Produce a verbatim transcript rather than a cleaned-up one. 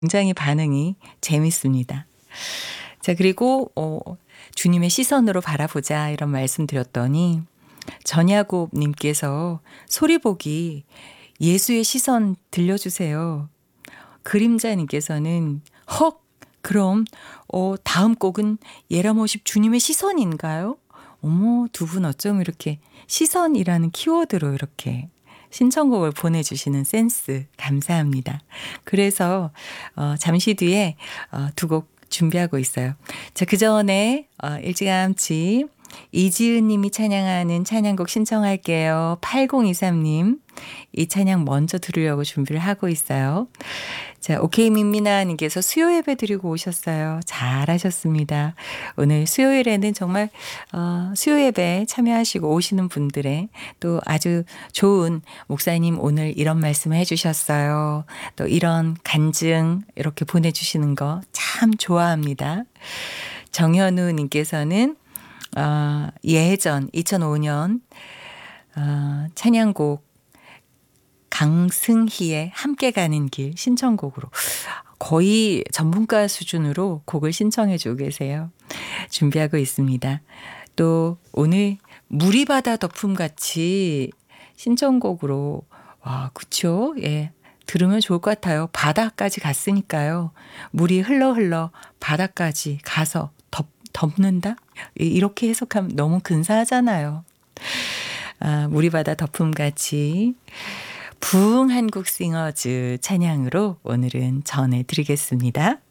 굉장히 반응이 재밌습니다. 자, 그리고 어 주님의 시선으로 바라보자 이런 말씀 드렸더니 전야곱 님께서 소리보기 예수의 시선 들려주세요. 그림자 님께서는 헉, 그럼 어 다음 곡은 예라모십 주님의 시선인가요? 어머, 두 분 어쩜 이렇게 시선이라는 키워드로 이렇게 신청곡을 보내주시는 센스 감사합니다. 그래서 어 잠시 뒤에 어 두 곡 준비하고 있어요. 자, 그전에 어 일찌감치 이지은 님이 찬양하는 찬양곡 신청할게요. 팔공이삼 님. 이 찬양 먼저 들으려고 준비를 하고 있어요. 자, 오케이 민미나 님께서 수요 예배 드리고 오셨어요. 잘하셨습니다. 오늘 수요일에는 정말 어 수요 예배 참여하시고 오시는 분들의 또 아주 좋은 목사님 오늘 이런 말씀 해 주셨어요. 또 이런 간증 이렇게 보내주시는 거 참 좋아합니다. 정현우 님께서는 어 예전 이천오 년 어 찬양곡 강승희의 함께 가는 길 신청곡으로 거의 전문가 수준으로 곡을 신청해 주고 계세요. 준비하고 있습니다. 또 오늘 무리바다 덮음같이 신청곡으로 와, 그쵸? 예. 들으면 좋을 것 같아요. 바다까지 갔으니까요. 물이 흘러 흘러 바다까지 가서 덮, 덮는다? 이렇게 해석하면 너무 근사하잖아요. 아, 무리바다 덮음같이 부흥 한국 싱어즈 찬양으로 오늘은 전해드리겠습니다.